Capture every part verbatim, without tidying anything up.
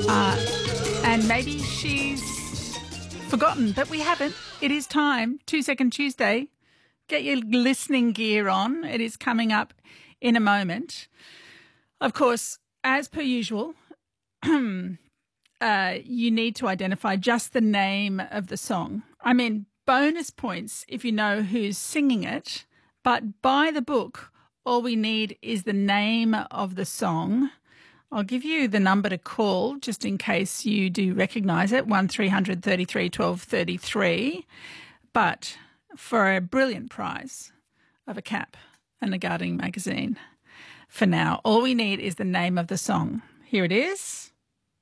Uh, and maybe she's forgotten, but we haven't. It is time. Two Second Tuesday. Get your listening gear on. It is coming up in a moment. Of course, as per usual, uh, you need to identify just the name of the song. I mean, bonus points if you know who's singing it, but by the book, all we need is the name of the song. I'll give you the number to call just in case you do recognise it, one three hundred thirty-three twelve thirty-three. But for a brilliant prize of a cap and a gardening magazine, for now, all we need is the name of the song. Here it is.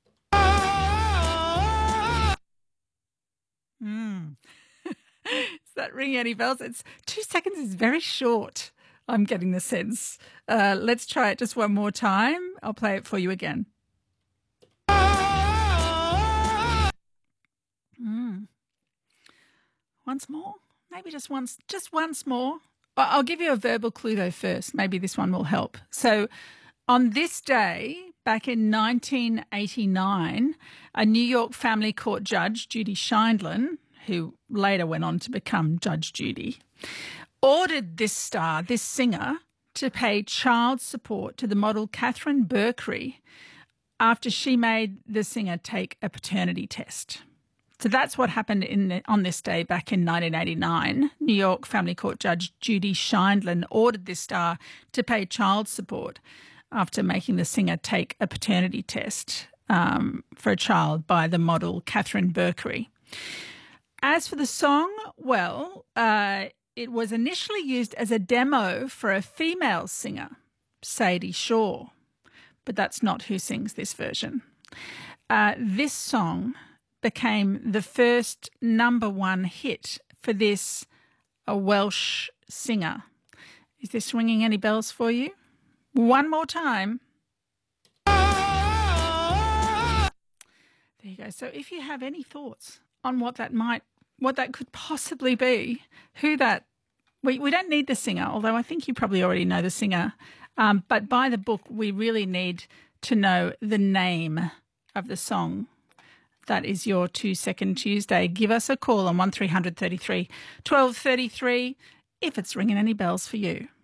Mm. Does that ring any bells? It's two seconds is very short. I'm getting the sense. Uh, let's try it just one more time. I'll play it for you again. Mm. Once more? Maybe just once, just once more. I'll give you a verbal clue though first. Maybe this one will help. So on this day, back in nineteen eighty-nine, a New York family court judge, Judy Sheindlin, who later went on to become Judge Judy, ordered this star, this singer, to pay child support to the model Catherine Berkery after she made the singer take a paternity test. So that's what happened in the, on this day back in nineteen eighty-nine. New York Family Court Judge Judy Sheindlin ordered this star to pay child support after making the singer take a paternity test um, for a child by the model Catherine Berkery. As for the song, well, uh, it was initially used as a demo for a female singer, Sadie Shaw, but that's not who sings this version. Uh, this song became the first number one hit for this a Welsh singer. Is this ringing any bells for you? One more time. There you go. So if you have any thoughts on what that might, what that could possibly be, who that, we, we don't need the singer, although I think you probably already know the singer, um, but by the book we really need to know the name of the song. That is your Two Second Tuesday. Give us a call on one three hundred thirty-three twelve thirty-three if it's ringing any bells for you.